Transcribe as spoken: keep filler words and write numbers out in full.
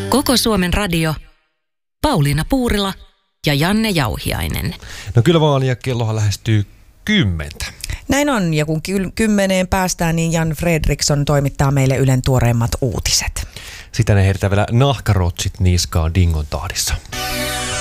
Koko Suomen radio, Pauliina Puurila ja Janne Jauhiainen. No kyllä vaan, ja kellohan lähestyy kymmentä. Näin on, ja kun ky- kymmeneen päästään, niin Jan Fredriksson toimittaa meille Ylen tuoreimmat uutiset. Sitä ne heitetään vielä nahkarotsit niskaan Dingon tahdissa.